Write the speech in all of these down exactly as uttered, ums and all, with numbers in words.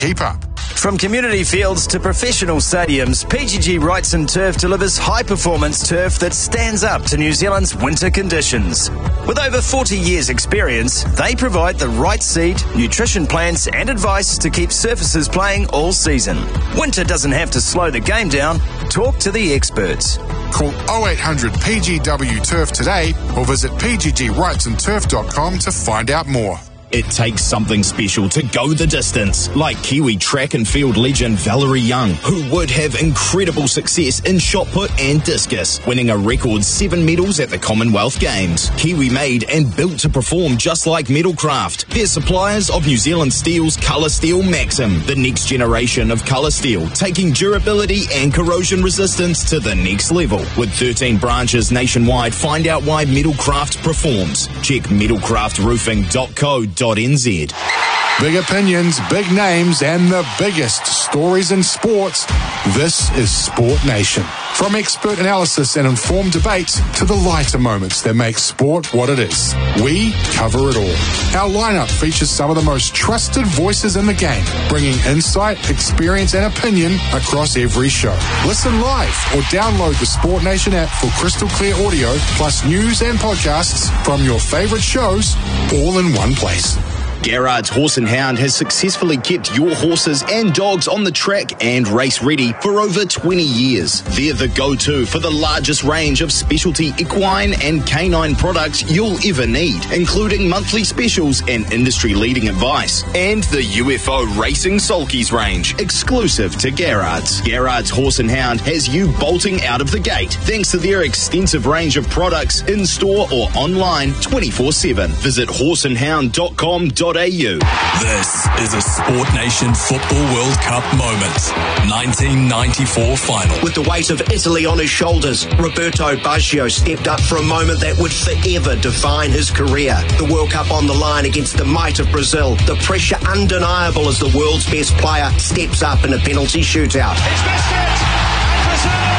Keep up. From community fields to professional stadiums, P G G Wrights and Turf delivers high-performance turf that stands up to New Zealand's winter conditions. With over forty years' experience, they provide the right seed, nutrition plans and advice to keep surfaces playing all season. Winter doesn't have to slow the game down. Talk to the experts. Call oh eight hundred P G W Turf today or visit p g g wrights and turf dot com to find out more. It takes something special to go the distance, like Kiwi track and field legend Valerie Young, who would have incredible success in shot put and discus, winning a record seven medals at the Commonwealth Games. Kiwi made and built to perform just like Metalcraft. They're suppliers of New Zealand Steel's Colour Steel Maxim, the next generation of colour steel, taking durability and corrosion resistance to the next level. With thirteen branches nationwide, find out why Metalcraft performs. Check metalcraft roofing dot co dot n z. Big opinions, big names, and the biggest stories in sports. This is Sport Nation. From expert analysis and informed debates to the lighter moments that make sport what it is, we cover it all. Our lineup features some of the most trusted voices in the game, bringing insight, experience, and opinion across every show. Listen live or download the Sport Nation app for crystal clear audio, plus news and podcasts from your favorite shows, all in one place. Garrard's Horse and Hound has successfully kept your horses and dogs on the track and race ready for over twenty years. They're the go-to for the largest range of specialty equine and canine products you'll ever need, including monthly specials and industry-leading advice. And the U F O Racing Sulkies range, exclusive to Garrard's. Garrard's Horse and Hound has you bolting out of the gate, thanks to their extensive range of products in-store or online twenty-four seven. Visit horse and hound dot com dot a u. This is a Sport Nation Football World Cup moment. nineteen ninety-four final. With the weight of Italy on his shoulders, Roberto Baggio stepped up for a moment that would forever define his career. The World Cup on the line against the might of Brazil. The pressure undeniable as the world's best player steps up in a penalty shootout. It's Biscuit! And Brazil!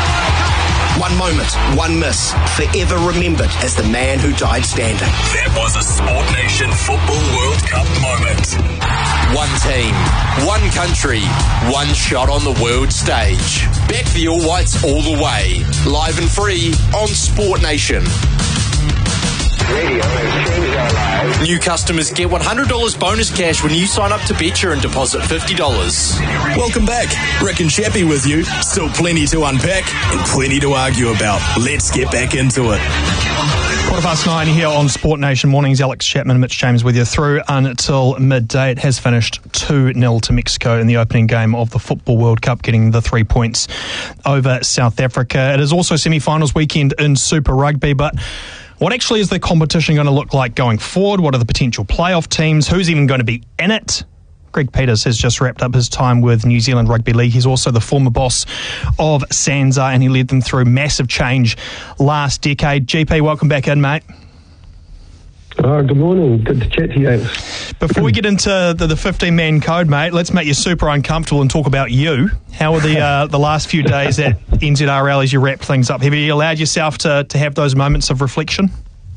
One moment, one miss, forever remembered as the man who died standing. That was a Sport Nation Football World Cup moment. One team, one country, one shot on the world stage. Back the All Whites all the way. Live and free on Sport Nation. Radio has changed our lives. New customers get one hundred dollars bonus cash when you sign up to Betcha and deposit fifty dollars. Welcome back. Rick and Chappie with you. Still plenty to unpack and plenty to argue about. Let's get back into it. Quarter past nine here on Sport Nation Mornings. Alex Chapman and Mitch James with you through until midday. It has finished two nil to Mexico in the opening game of the Football World Cup, getting the three points over South Africa. It is also semi-finals weekend in Super Rugby, but what actually is the competition going to look like going forward? What are the potential playoff teams? Who's even going to be in it? Greg Peters has just wrapped up his time with New Zealand Rugby League. He's also the former boss of SANZAAR, and he led them through massive change last decade. G P, welcome back in, mate. Oh, good morning. Good to chat to you. Before we get into the, the fifteen-man code, mate, let's make you super uncomfortable and talk about you. How were the uh, the last few days at N Z R L as you wrap things up? Have you allowed yourself to, to have those moments of reflection?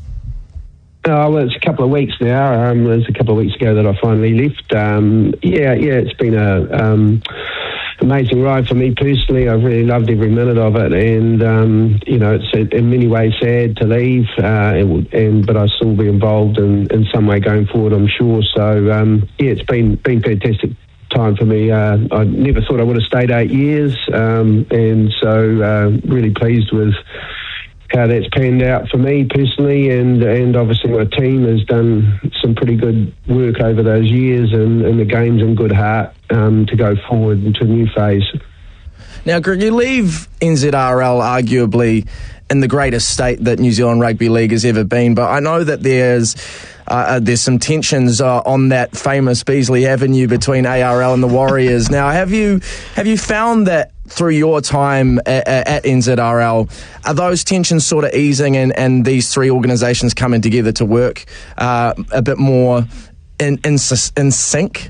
Oh, well, it's a couple of weeks now. Um, it was a couple of weeks ago that I finally left. Um, yeah, yeah, it's been a um, amazing ride for me personally. I've really loved every minute of it, and um, you know, it's in many ways sad to leave, uh, and, and but I'll still be involved in, in some way going forward, I'm sure. So um, yeah, it's been been fantastic time for me. Uh, I never thought I would have stayed eight years, um, and so uh, really pleased with how that's panned out for me personally, and and obviously my team has done some pretty good work over those years, and, and the game's in good heart um, to go forward into a new phase. Now, Greg, you leave N Z R L arguably in the greatest state that New Zealand Rugby League has ever been, but I know that there's uh, there's some tensions uh, on that famous Beasley Avenue between A R L and the Warriors. Now, have you have you found that through your time at, at N Z R L, are those tensions sort of easing, and, and these three organisations coming together to work uh, a bit more in, in, in sync?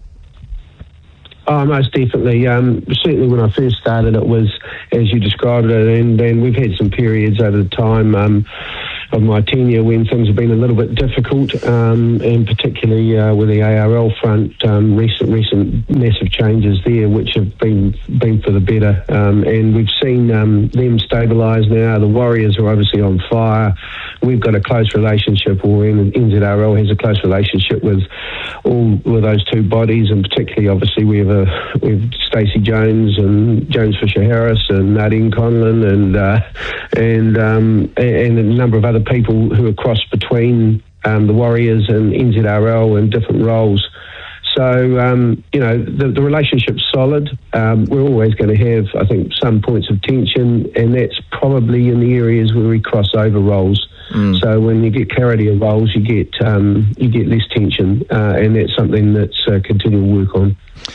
Oh, most definitely. Um, certainly when I first started, it was as you described it, and then we've had some periods over the time um, of my tenure when things have been a little bit difficult, um, and particularly uh, with the A R L front, um, recent recent massive changes there, which have been been for the better. Um, and we've seen um, them stabilise now. The Warriors are obviously on fire. We've got a close relationship, or N Z R L has a close relationship with all with those two bodies, and particularly, obviously, we have a we have Stacey Jones and Jones Fisher Harris and Nadine Conlon and uh, and um, and a number of other people who are crossed between um, the Warriors and N Z R L in different roles. So, um, you know, the, the relationship's solid. Um, we're always going to have, I think, some points of tension, and that's probably in the areas where we cross over roles. Mm. So when you get clarity of roles, you get um, you get less tension, uh, and that's something that's uh, continual work on.